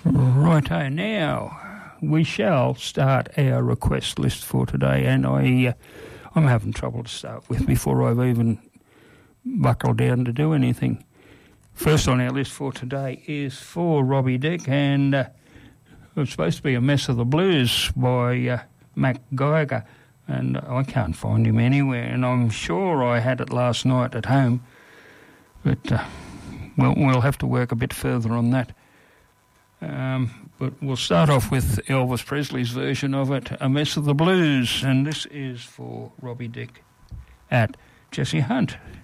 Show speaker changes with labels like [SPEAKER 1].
[SPEAKER 1] Righto, now we shall start our request list for today, and I'm having trouble to start with before I've even buckled down to do anything. First on our list for today is for Robbie Dick, and it's supposed to be A Mess of the Blues by Mac Geiger, and I can't find him anywhere, and I'm sure I had it last night at home, but we'll have to work a bit further on that. But we'll start off with Elvis Presley's version of it, A Mess of the Blues, and this is for Robbie Dick at Jesse Hunt.